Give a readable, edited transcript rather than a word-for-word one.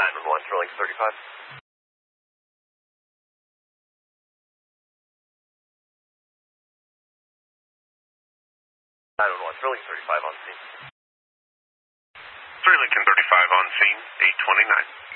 911, Sterling 35. 911, Sterling 35 on scene. 3 Lincoln 35 on scene, 829.